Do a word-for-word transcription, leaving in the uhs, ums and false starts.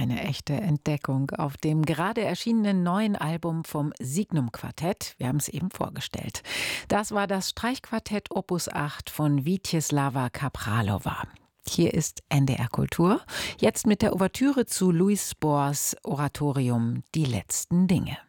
eine echte Entdeckung auf dem gerade erschienenen neuen Album vom Signum Quartett. Wir haben es eben vorgestellt. Das war das Streichquartett Opus acht von Witjeslawa Kapralova. Hier ist N D R Kultur, jetzt mit der Ouvertüre zu Louis Spohrs Oratorium Die letzten Dinge.